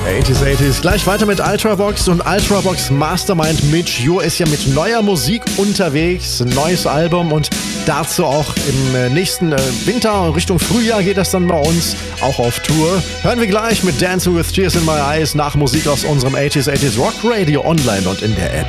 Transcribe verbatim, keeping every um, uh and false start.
achtziger, achtziger. Gleich weiter mit Ultravox und Ultravox Mastermind Mitch Ure ist ja mit neuer Musik unterwegs, ein neues Album und dazu auch im nächsten Winter, Richtung Frühjahr geht das dann bei uns, auch auf Tour. Hören wir gleich mit Dancing with Tears in My Eyes nach Musik aus unserem achtziger, achtziger Rock Radio online und in der App.